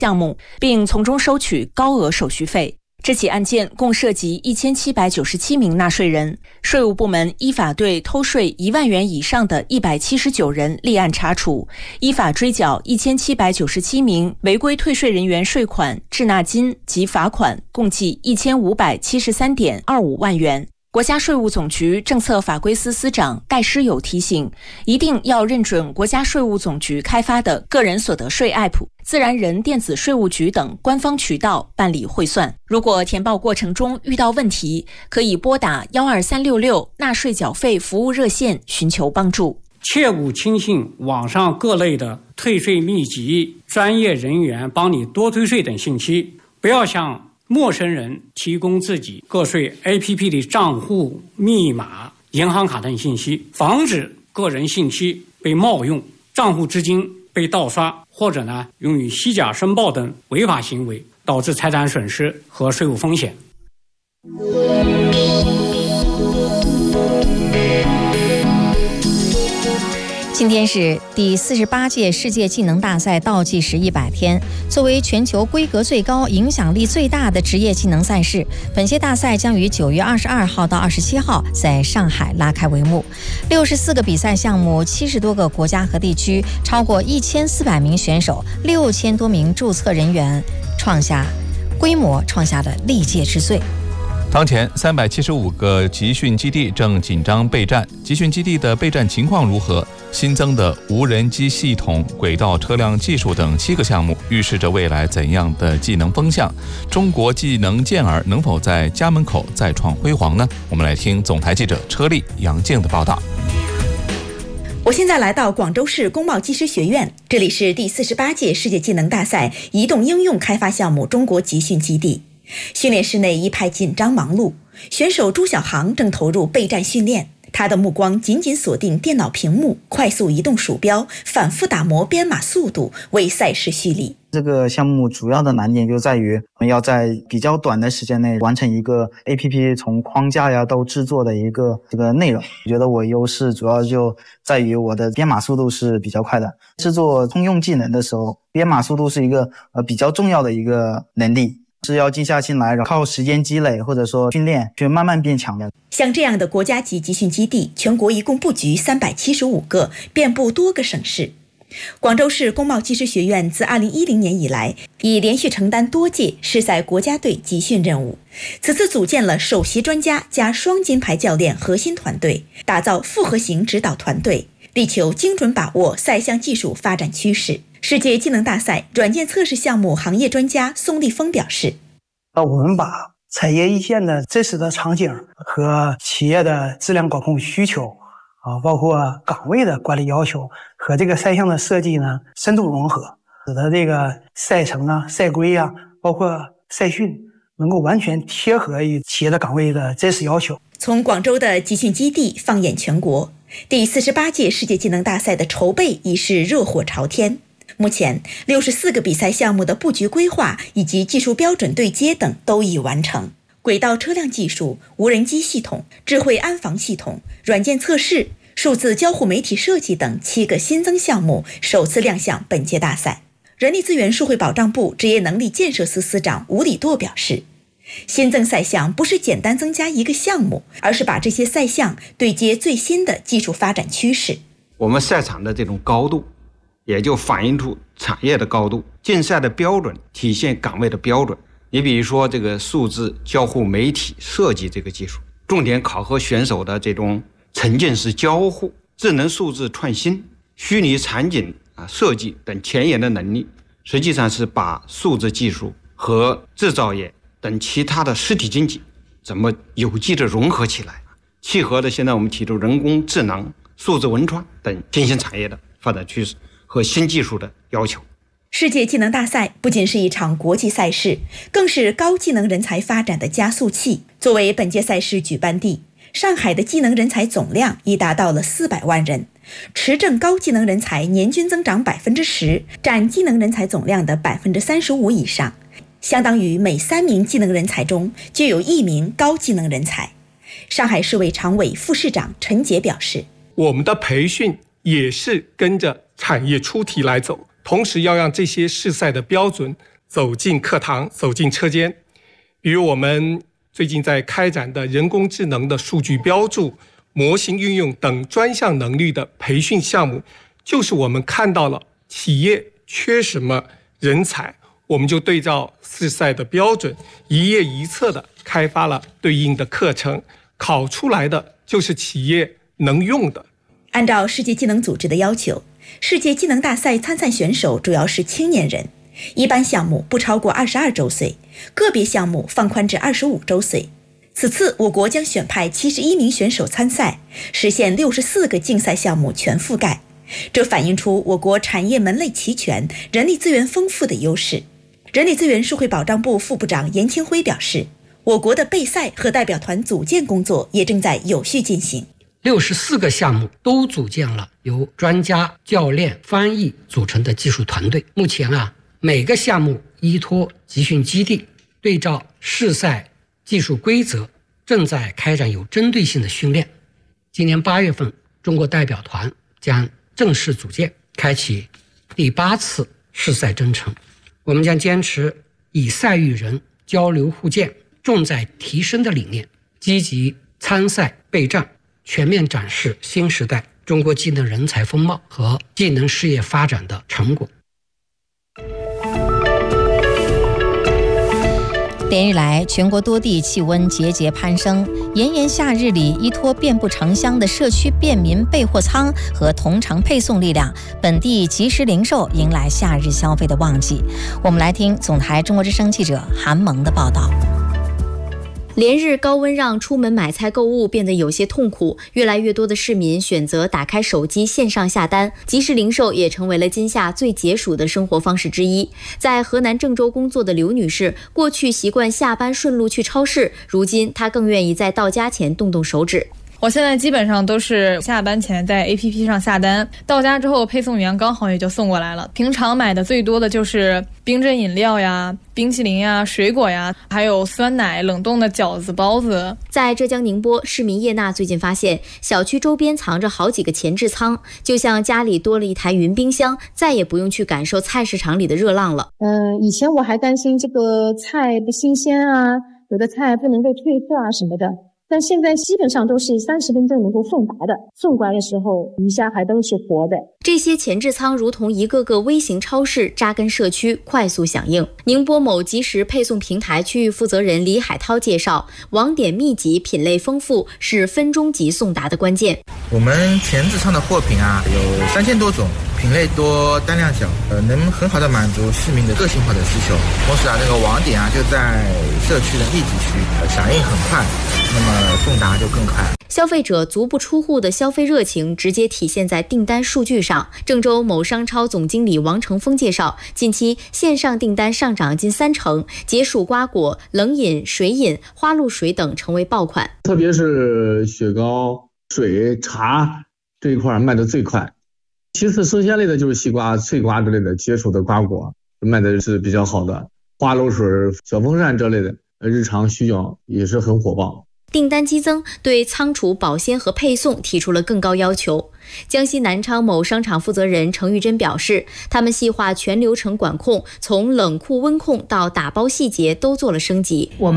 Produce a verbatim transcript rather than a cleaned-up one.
项目，并从中收取高额手续费。这起案件共涉及一千七百九十七名纳税人，税务部门依法对偷税一万元以上的一百七十九人立案查处，依法追缴一千七百九十七名违规退税人员税款、滞纳金及罚款，共计一千五百七十三点二五万元。国家税务总局政策法规司司长盖诗友提醒，一定要认准国家税务总局开发的个人所得税 A P P、自然人电子税务局等官方渠道办理汇算。如果填报过程中遇到问题，可以拨打一二三六六纳税缴费服务热线寻求帮助。 切勿轻信网上各类的退税秘籍、专业人员帮你多退税等信息，不要向陌生人提供自己个税 A P P 的账户、密码、银行卡等信息，防止个人信息被冒用、账户资金被盗刷，或者呢用于虚假申报等违法行为，导致财产损失和税务风险。 今天是第四十八届世界技能大赛倒计时一百天。作为全球规格最高、影响力最大的职业技能赛事，本届大赛将于九月二十二号到二十七号在上海拉开帷幕。六十四个比赛项目，七十多个国家和地区，超过一千四百名选手，六千多名注册人员，创下规模创下了历届之最。 当前三百七十五个集训基地正紧张备战，集训基地的备战情况如何？新增的无人机系统、轨道车辆技术等七个项目，预示着未来怎样的技能风向？中国技能健儿能否在家门口再创辉煌呢？我们来听总台记者车丽、杨静的报道。 我现在来到广州市工贸技师学院，这里是第四十八届世界技能大赛移动应用开发项目中国集训基地。训练室内一派紧张忙碌，选手朱小航正投入备战训练，他的目光紧紧锁定电脑屏幕，快速移动鼠标，反复打磨编码速度，为赛事蓄力。 这个项目主要的难点就在于我们要在比较短的时间内完成一个 A P P 从框架呀到制作的一个这个内容。我觉得我优势主要就在于我的编码速度是比较快的。制作通用技能的时候，编码速度是一个呃比较重要的一个能力，是要静下心来，靠时间积累或者说训练去慢慢变强的。 像这样的国家级集训基地，全国一共布局三百七十五个，遍布多个省市。广州市工贸技师学院自二零一零年以来，已连续承担多届市赛国家队集训任务。此次组建了首席专家加双金牌教练核心团队，打造复合型指导团队，力求精准把握赛项技术发展趋势。世界技能大赛软件测试项目行业专家宋立峰表示， 我们把产业一线的真实的场景和企业的质量管控需求啊，包括岗位的管理要求和这个赛项的设计呢深度融合，使得这个赛程啊、赛规啊，包括赛训能够完全贴合于企业的岗位的真实要求。 从广州的集训基地放眼全国，第四十八届世界技能大赛的筹备已是热火朝天。目前六十四个比赛项目的布局规划以及技术标准对接等都已完成。轨道车辆技术、无人机系统、智慧安防系统、软件测试、数字交互媒体设计等七个新增项目首次亮相本届大赛。人力资源社会保障部职业能力建设司司长吴礼舵表示，新增赛项不是简单增加一个项目，而是把这些赛项对接最新的技术发展趋势。 我们赛场的这种高度也就反映出产业的高度，竞赛的标准体现岗位的标准。你比如说这个数字交互媒体设计这个技术，重点考核选手的这种沉浸式交互、智能数字创新、虚拟场景啊设计等前沿的能力，实际上是把数字技术和制造业等其他的实体经济怎么有机的融合起来，契合的现在我们提出人工智能、数字文创等新兴产业的发展趋势和新技术的要求。 世界技能大赛不仅是一场国际赛事，更是高技能人才发展的加速器。作为本届赛事举办地，上海的技能人才总量已达到了四百万人，持证高技能人才年均增长百分之十，占技能人才总量的百分之三十五以上，相当于每三名技能人才中就有一名高技能人才。上海市委常委、副市长陈杰表示， 我们的培训也是跟着产业出题来走，同时要让这些试赛的标准走进课堂，走进车间。比如我们最近在开展的人工智能的数据标注、模型运用等专项能力的培训项目，就是我们看到了企业缺什么人才，我们就对照世赛的标准，一页一册的开发了对应的课程，考出来的就是企业能用的。 按照世界技能组织的要求，世界技能大赛参赛选手主要是青年人，一般项目不超过二十二周岁，个别项目放宽至二十五周岁。此次我国将选派七十一名选手参赛，实现六十四个竞赛项目全覆盖。这反映出我国产业门类齐全、人力资源丰富的优势。人力资源社会保障部副部长严清辉表示，我国的备赛和代表团组建工作也正在有序进行。 六十四个项目都组建了由专家、教练、翻译组成的技术团队。目前啊，每个项目依托集训基地，对照试赛技术规则，正在开展有针对性的训练。今年八月份，中国代表团将正式组建，开启第八次试赛征程。我们将坚持以赛育人、交流互鉴、重在提升的理念，积极参赛备战，全面展示新时代中国技能人才风貌和技能事业发展的成果。 连日来，全国多地气温节节攀升，炎炎夏日里，依托遍布城乡的社区便民备货仓和同城配送力量，本地即时零售迎来夏日消费的旺季。我们来听总台中国之声记者韩萌的报道。 连日高温让出门买菜购物变得有些痛苦，越来越多的市民选择打开手机线上下单，即时零售也成为了今夏最解暑的生活方式之一。在河南郑州工作的刘女士，过去习惯下班顺路去超市，如今她更愿意在到家前动动手指。 我现在基本上都是下班前在 A P P 上下单，到家之后配送员刚好也就送过来了。平常买的最多的就是冰镇饮料呀、冰淇淋呀、水果呀，还有酸奶、冷冻的饺子、包子。 在浙江宁波，市民叶娜最近发现小区周边藏着好几个前置仓，就像家里多了一台云冰箱，再也不用去感受菜市场里的热浪了。 嗯，以前我还担心这个菜不新鲜啊，有的菜不能够褪色啊什么的。但现在基本上都是三十分钟能够送达的，送过来的时候鱼虾还都是活的。 这些前置仓如同一个个微型超市，扎根社区，快速响应。宁波某即时配送平台区域负责人李海涛介绍，网点密集、品类丰富是分钟级送达的关键。 我们前置仓的货品啊有三千多种，品类多，单量小，呃，能很好的满足市民的个性化的需求。同时啊，那个网点啊就在社区的密集区，呃，响应很快，那么送达就更快。 消费者足不出户的消费热情直接体现在订单数据上。郑州某商超总经理王成峰介绍，近期线上订单上涨近三成，解暑瓜果、冷饮、水饮、花露水等成为爆款。 特别是雪糕、水、茶这一块卖得最快。其次生鲜类的就是西瓜、脆瓜之类的解暑的瓜果卖的是比较好的，花露水、小风扇这类的日常需要也是很火爆。 订单激增，对仓储、保鲜和配送提出了更高要求。江西南昌某商场负责人程玉珍表示，他们细化全流程管控，从冷库温控到打包细节都做了升级。 我们